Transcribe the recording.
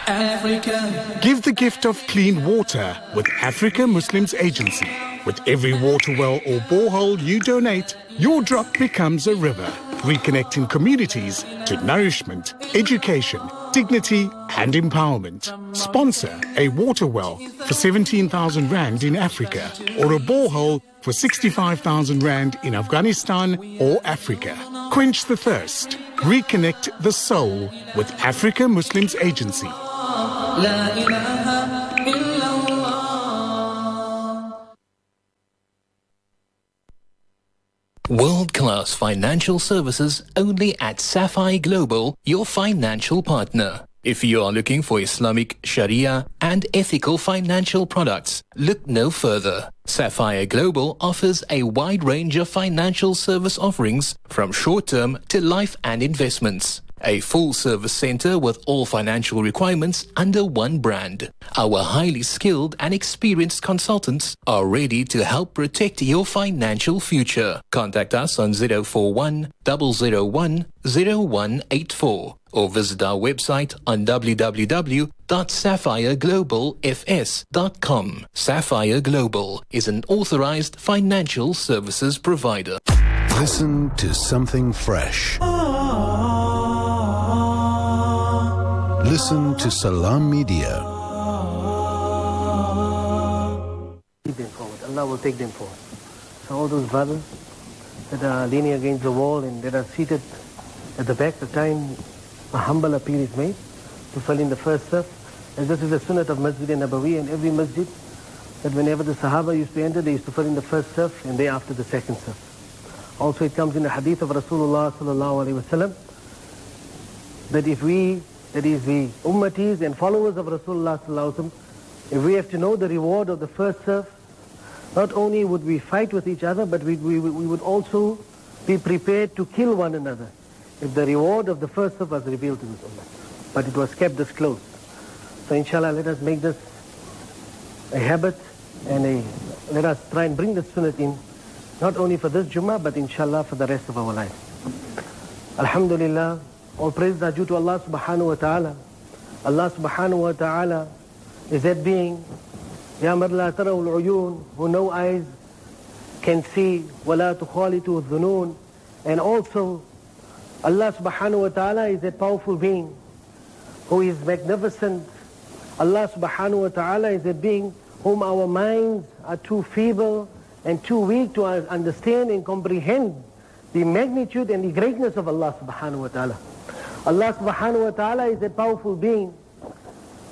Africa. Give the gift of clean water with Africa Muslims Agency. With every water well or borehole you donate, your drop becomes a river, reconnecting communities to nourishment, education, dignity and empowerment. Sponsor a water well for 17,000 Rand in Africa or a borehole for 65,000 Rand in Afghanistan or Africa. Quench the thirst. Reconnect the soul with Africa Muslims Agency. La ilaha illallah. World-class financial services only at Sapphire Global, your financial partner. If you are looking for Islamic, Sharia and ethical financial products, look no further. Sapphire Global offers a wide range of financial service offerings from short-term to life and investments. A full-service center with all financial requirements under one brand. Our highly skilled and experienced consultants are ready to help protect your financial future. Contact us on 041 001 0184 or visit our website on www.sapphireglobalfs.com. Sapphire Global is an authorized financial services provider. Listen to something fresh. Listen to Salam Media. Keep them forward. Allah will take them forward. So all those brothers that are leaning against the wall and that are seated at the back, the time a humble appeal is made to fall in the first surf. And this is the sunnah of Masjid Nabawi and every masjid, that whenever the Sahaba used to enter, they used to fall in the first surf and thereafter the second surf. Also it comes in the hadith of Rasulullah sallallahu alaihi wasallam that if we, that is the ummatis and followers of Rasulullah sallallahu alaihi wasallam, if we have to know the reward of the first surf, not only would we fight with each other, but we would also be prepared to kill one another if the reward of the first surf was revealed to this ummah. But it was kept disclosed. So inshallah, let us make this a habit and let us try and bring the sunnah in, not only for this Jummah, but inshallah for the rest of our life. Alhamdulillah, all praise are due to Allah subhanahu wa ta'ala. Allah subhanahu wa ta'ala is that being, Ya man la tarahu al-uyun, who no eyes can see, wa la tukhalitu al-dhunun. And also, Allah subhanahu wa ta'ala is that powerful being who is magnificent. Allah subhanahu wa ta'ala is that being whom our minds are too feeble and too weak to understand and comprehend the magnitude and the greatness of Allah subhanahu wa ta'ala. Allah subhanahu wa ta'ala is that powerful being